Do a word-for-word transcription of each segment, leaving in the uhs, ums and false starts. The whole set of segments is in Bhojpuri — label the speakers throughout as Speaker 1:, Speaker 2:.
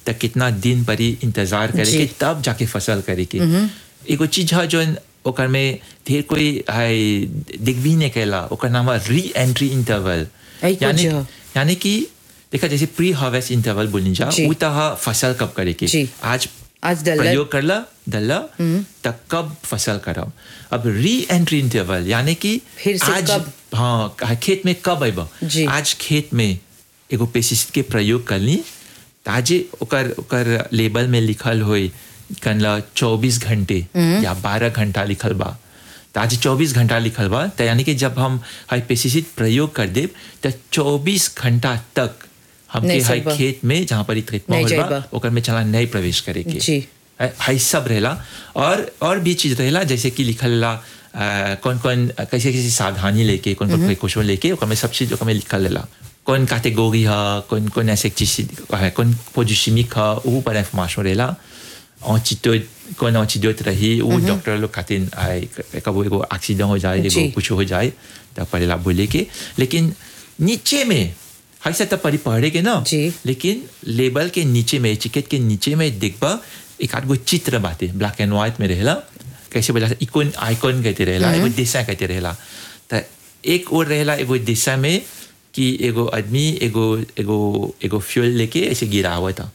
Speaker 1: तो कितना दिन पर ही इंतजार करे
Speaker 2: जी।
Speaker 1: के तब जाके फसल करे के एगो चीज है जो ओकर में ढेर कोई है दिख भी नहीं कैला ओकर नाम है री एंट्री इंटरवल
Speaker 2: ऐ कुछ
Speaker 1: यानी
Speaker 2: है।
Speaker 1: यानी कि देखा जैसे प्री हार्वेस्ट इंटरवल बोलनी जा
Speaker 2: जी।
Speaker 1: वो तहा फसल कब करे के
Speaker 2: जी।
Speaker 1: आज
Speaker 2: आज डल्ला
Speaker 1: प्रयोग करला डल्ला तब कब फसल करब अब री एंट्री इंटरवल यानी कि
Speaker 2: फिर से
Speaker 1: आज
Speaker 2: कब?
Speaker 1: हाँ खेत में कब आइब
Speaker 2: जी।
Speaker 1: आज खेत में एगो पेस्टिसाइड के प्रयोग करनी ताजे ओकर ओकर लेबल में लिखल होई कनला चौबीस घंटे या बारह घंटा लिखल बा ताजे चौबीस घंटा लिखल बा तो यानी कि जब हम हाई पेस्टिसाइड प्रयोग कर देब तो चौबीस घंटा तक हमके
Speaker 2: नहीं
Speaker 1: हाई
Speaker 2: चलबा।
Speaker 1: खेत में जहाँ पर ट्रीटमेंट
Speaker 2: नहीं
Speaker 1: होल बा
Speaker 2: जाइबा।
Speaker 1: ओकर में चला नहीं प्रवेश करे के
Speaker 2: जी।
Speaker 1: हाई सब रहेला और और भी चीज रहेला जैसे कि लिखल ला कौन कौन कैसे कैसे सावधानी लेके कौन कौन प्रिकॉशन लेके ओकर में सब चीज ओकर में लिखल रहेला कौन कैटेगरी है कौन कौन ऐसे चीज है कौन पोजिशमिक है वो पर इंफॉर्मेशन रहेला एंटीडोट कौन एंटीडोट रही वो डॉक्टर लोग खातिर आए कब एगो एक्सीडेंट हो जाए
Speaker 2: जी।
Speaker 1: एगो कुछ हो जाए तो पड़ेला बोले के लेकिन नीचे में ऐसा तो पढ़ी पढ़ेगे ना
Speaker 2: जी।
Speaker 1: लेकिन लेबल के नीचे में टिकट के नीचे में देखबा एक आध गो चित्र बाते ब्लैक एंड व्हाइट में रहेला कैसे बोला इकोन आइकॉन कहते रहेला एगो दिशा कहते रहेला तो एक और रहेला एगो दिशा में कि एगो आदमी एगो एगो एगो फ्यूल लेके ऐसे गिरा हुआ था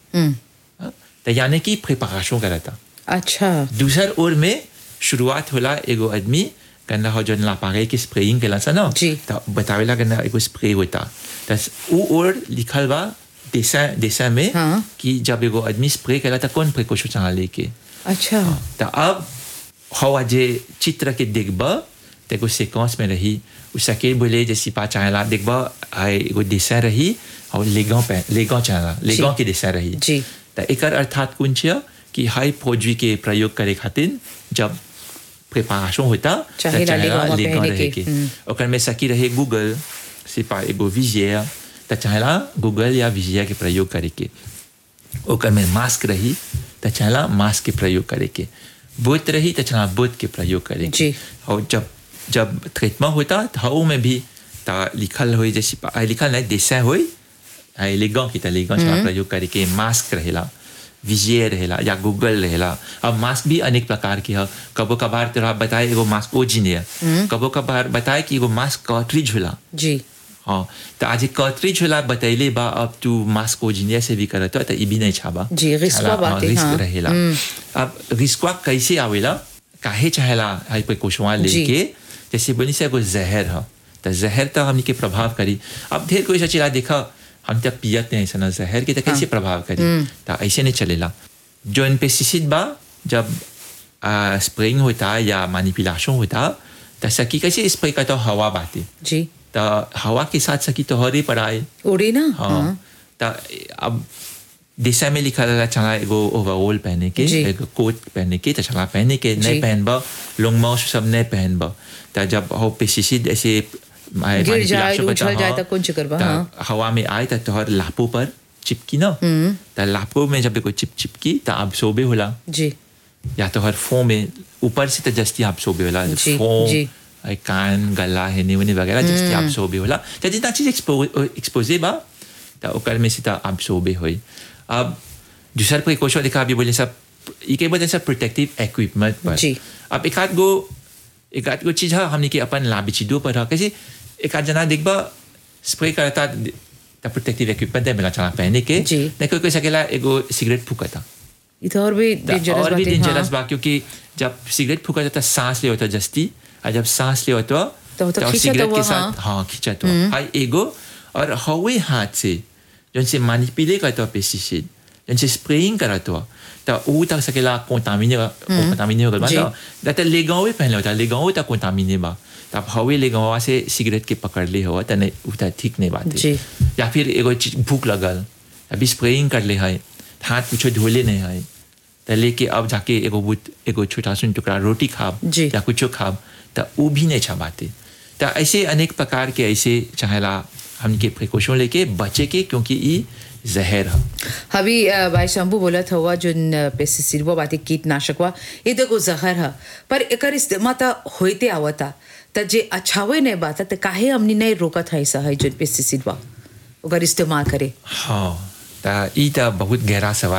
Speaker 1: तो यानी कि प्रिपरेशन करा था
Speaker 2: अच्छा
Speaker 1: दूसर ओर में शुरुआत होला एगो आदमी करना हो जो लापागे की स्प्रेइंग केला सा ना
Speaker 2: जी।
Speaker 1: तो बतावेला करना एगो स्प्रे होता तो वो और लिखल बा देसा देसा में
Speaker 2: हाँ।
Speaker 1: कि जब एगो आदमी स्प्रे केला तो कौन प्रिकॉशन चाह लेके
Speaker 2: अच्छा
Speaker 1: तो अब हवा जे चित्र के देखबा तो एगो सीक्वेंस में रही उसके बोले जैसे पा चाहला देखबा आए एगो देसा रही और लेगा पे लेगा चाहला लेगा के देसा रही
Speaker 2: जी।
Speaker 1: तो एकर अर्थात कुन छिया कि हाई फौजी के प्रयोग करे खातिर जब प्रिपरेशन होता
Speaker 2: चाहे
Speaker 1: तो
Speaker 2: लेगा वहाँ
Speaker 1: लेगा
Speaker 2: पहने
Speaker 1: रहे
Speaker 2: के।
Speaker 1: के ओकर में सकी रहे गूगल से पा एगो विजिया तो चाहला गूगल या विजिया के प्रयोग करे के ओकर में मास्क रही तो चाहला मास्क के प्रयोग करे के बोत रही तो चाहला बोत के प्रयोग करे के
Speaker 2: जी।
Speaker 1: और जब जब ट्रीटमेंट होता तो में भी ता लिखल होई जैसे पा- आ, लिखल नहीं देसा होई लेगा की लेगा चाहला प्रयोग करे के मास्क रहेला विजय रहेला या गूगल रहेला अब मास्क भी अनेक प्रकार के है कबो कभार तोरा बताए एगो मास्क ओजिने कबो कभार बताए कि एगो मास्क कार्ट्रिज होला
Speaker 2: जी
Speaker 1: हाँ तो आज कार्ट्रिज होला बतैले बा अब तू मास्क ओजिने से भी करत हो तो ई भी नहीं छाबा
Speaker 2: जी, रिस्कवा
Speaker 1: छाला, हाँ,
Speaker 2: बाटे,
Speaker 1: रिस्क
Speaker 2: हाँ।
Speaker 1: रहेला अब रिस्कवा कैसे आवेला काहे चाहेला हाई पे कोशवा लेके जैसे बोली से एगो जहर है तो जहर तो हमनी के प्रभाव करी अब ढेर कोई सचिला देखा हम तब पियत नहीं ऐसा जहर के तो कैसे प्रभाव करी तो ऐसे नहीं चलेला जो इन पेस्टिसाइड बा जब स्प्रेइंग होता या मैनिपुलेशन होता तो सकी कैसे स्प्रे करता हवा बाते
Speaker 2: जी
Speaker 1: तो हवा के साथ सकी तो हरे पड़ाए
Speaker 2: उड़ी ना
Speaker 1: हाँ तो अब दिशा में लिखा रहा चला एगो ओवरऑल पहने के
Speaker 2: जी।
Speaker 1: एगो कोट पहने के तो चला पहने के नहीं
Speaker 2: जी।
Speaker 1: पहन बा लॉन्ग माउस सब नहीं पहन बा तो जब हो पेस्टिसाइड ऐसे
Speaker 2: गिर जाए, उछल जाए तो कुछ करबा, हाँ।
Speaker 1: हवा में आए तो तोहर लापो पर चिपकी ना तो लापो में जब एगो चिप चिपकी तो आप सोबे होला
Speaker 2: जी
Speaker 1: या तो हर फोम में ऊपर से तो जस्ती आप सोबे होला
Speaker 2: जी,
Speaker 1: फोम
Speaker 2: जी।
Speaker 1: आई कान गला हेने वने वगैरह जस्ती आप सोबे होला तो जितना चीज एक्सपोजे बा तो ओकर में से तो आप सोबे होई अब दूसरा प्रिकॉशन देखा अभी बोले सब इके वजह से प्रोटेक्टिव इक्विपमेंट पर
Speaker 2: जी।
Speaker 1: अब एक आध गो एक आध गो चीज है हमने के अपन लाबिचिदो पर है कैसे एक आध जना देखबा स्प्रे करता तो प्रोटेक्टिव इक्विपमेंट है मेरा चला पहने के
Speaker 2: जी।
Speaker 1: नहीं कोई कोई सकेला एगो सिगरेट फूकता
Speaker 2: इधर और भी डेंजरस
Speaker 1: और भी
Speaker 2: बातें,
Speaker 1: डेंजरस
Speaker 2: हाँ।
Speaker 1: बा क्योंकि जब सिगरेट फूका जाता सांस ले होता जस्ती और जब सांस ले होता
Speaker 2: तो तो खींचत
Speaker 1: सिगरेट
Speaker 2: हुआ,
Speaker 1: के साथ हाँ खींचा तो हाई एगो और हवे हाथ से जन से मैनिपुलेट करता पेस्टिसाइड जन से स्प्रेइंग करता तो वो तक सकेला कोंटामिने कोंटामिने हो गल
Speaker 2: जी।
Speaker 1: बा दते लेगावे पहले होता लेगावे तक कोंटामिने बा तब हवे लेगावा से सिगरेट के पकड़ ले हो तने उता ठीक नहीं बात
Speaker 2: जी।
Speaker 1: या फिर एगो चीज भूख लगल अभी स्प्रेइंग कर ले है हाथ कुछ धोले नहीं है तो लेके अब जाके एगो बुत एगो छोटा सुन टुकड़ा रोटी खाब
Speaker 2: जी।
Speaker 1: या कुछ खाब तो वो भी नहीं छाबाते तो ऐसे अनेक प्रकार के ऐसे चाहेला हमके प्रिकॉशन लेके बचे के क्योंकि ये जहर है
Speaker 2: अभी अ, भाई शंभू बोला था हुआ जो पेस्टिसाइड वो बातें कीटनाशक हुआ ये देखो जहर है पर एकर इस्तेमाल तो होते आवता तो जे अच्छावे नहीं बात तो काहे हमने नहीं रोका था ऐसा है जो पेस्टिसाइड हुआ अगर इस्तेमाल करे
Speaker 1: हाँ तो ये तो बहुत गहरा सवाल